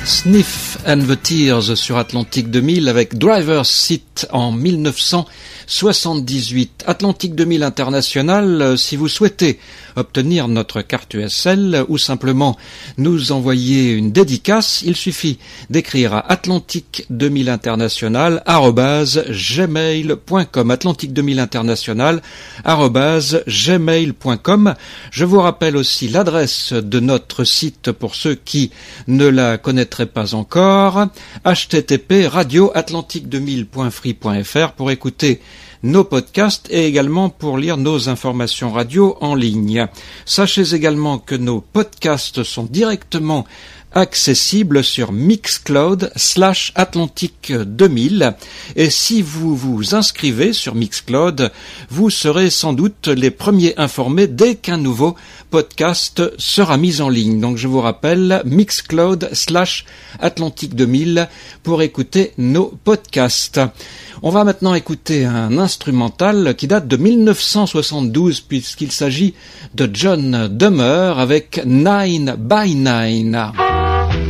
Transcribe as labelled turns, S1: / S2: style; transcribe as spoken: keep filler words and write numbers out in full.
S1: Sniff and the Tears sur Atlantique deux mille avec Driver's Seat en mille neuf cent soixante-dix-huit. Atlantique deux mille International, si vous souhaitez obtenir notre carte U S L ou simplement nous envoyer une dédicace, il suffit d'écrire à atlantique deux mille international arobase gmail point com. atlantique deux mille international arobase gmail point com. Je vous rappelle aussi l'adresse de notre site pour ceux qui ne la connaîtraient pas encore, h t t p radio atlantique deux mille point free point f r pour écouter nos podcasts et également pour lire nos informations radio en ligne. Sachez également que nos podcasts sont directement accessibles sur Mixcloud slash Atlantique deux mille et si vous vous inscrivez sur Mixcloud, vous serez sans doute les premiers informés dès qu'un nouveau podcast sera mis en ligne. Donc je vous rappelle Mixcloud slash Atlantique deux mille pour écouter nos podcasts. On va maintenant écouter un instrumental qui date de mille neuf cent soixante-douze puisqu'il s'agit de John Dummer avec Nine by Nine.